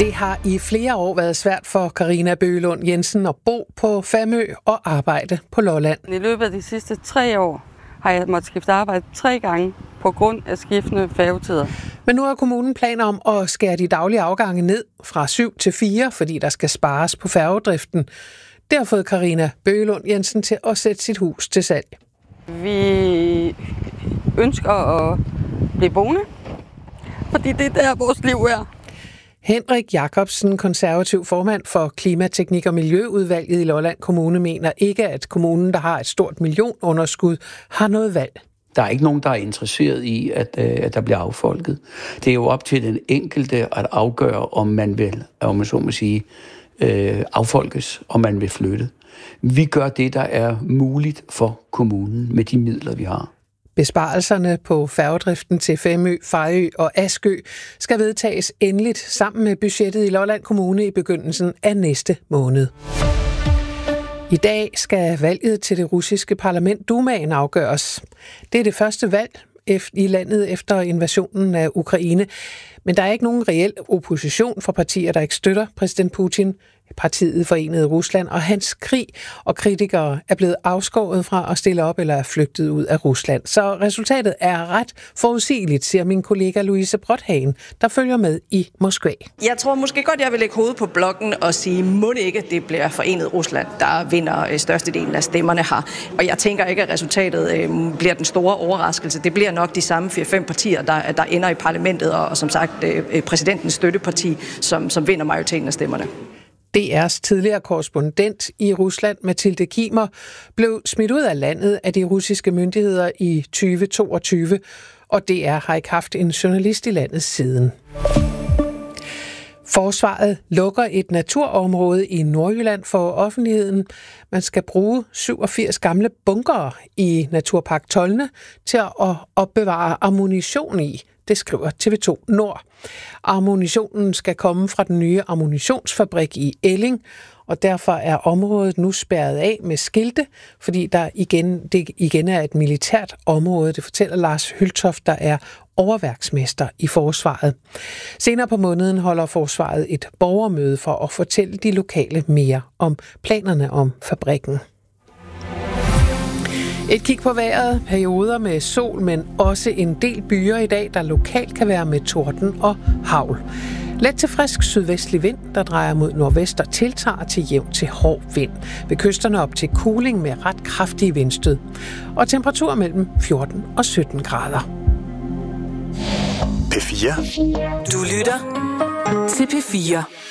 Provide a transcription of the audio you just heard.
Det har i flere år været svært for Karina Bøgelund Jensen at bo på Famø og arbejde på Lolland. I løbet af de sidste 3 år har jeg måttet skifte arbejde 3 gange på grund af skiftende færgetider. Men nu har kommunen planer om at skære de daglige afgange ned fra 7 til 4, fordi der skal spares på færgedriften. Det har fået Karina Bøgelund Jensen til at sætte sit hus til salg. Vi ønsker at blive boende, fordi det er der, vores liv er. Henrik Jacobsen, konservativ formand for Klimateknik- og Miljøudvalget i Lolland Kommune, mener ikke, at kommunen, der har et stort millionunderskud, har noget valg. Der er ikke nogen, der er interesseret i, at der bliver affolket. Det er jo op til den enkelte at afgøre, om man vil, om man så må sige, affolkes, om man vil flytte. Vi gør det, der er muligt for kommunen med de midler, vi har. Besparelserne på færgedriften til Femø, Fejø og Askø skal vedtages endeligt sammen med budgettet i Lolland Kommune i begyndelsen af næste måned. I dag skal valget til det russiske parlament Dumaen afgøres. Det er det første valg i landet efter invasionen af Ukraine, men der er ikke nogen reel opposition for partier, der ikke støtter præsident Putin. Partiet Forenede Rusland og hans krig og kritikere er blevet afskåret fra at stille op eller er flygtet ud af Rusland. Så resultatet er ret forudsigeligt, siger min kollega Louise Brothagen, der følger med i Moskva. Jeg tror måske godt, jeg vil lægge hovedet på blokken og sige, må det ikke, det bliver Forenet Rusland, der vinder størstedelen af stemmerne her. Og jeg tænker ikke, at resultatet bliver den store overraskelse. Det bliver nok de samme 4-5 partier, der ender i parlamentet, og som sagt præsidentens støtteparti, som vinder majoriteten af stemmerne. DR's tidligere korrespondent i Rusland, Mathilde Kimer, blev smidt ud af landet af de russiske myndigheder i 2022, og DR har ikke haft en journalist i landet siden. Forsvaret lukker et naturområde i Nordjylland for offentligheden. Man skal bruge 87 gamle bunkere i Naturpark Tolne til at opbevare ammunition i. Det skriver TV2 Nord. Ammunitionen skal komme fra den nye ammunitionsfabrik i Elling, og derfor er området nu spærret af med skilte, fordi det igen er et militært område. Det fortæller Lars Hyltoft, der er overværksmester i Forsvaret. Senere på måneden holder Forsvaret et borgermøde for at fortælle de lokale mere om planerne om fabrikken. Et kig på vejret, perioder med sol, men også en del byer i dag, der lokalt kan være med torden og hagl. Let til frisk sydvestlig vind, der drejer mod nordvest og tiltager til jævn til hård vind. Ved kysterne op til kuling med ret kraftige vindstød. Og temperatur mellem 14 og 17 grader. P4. Du lytter til P4.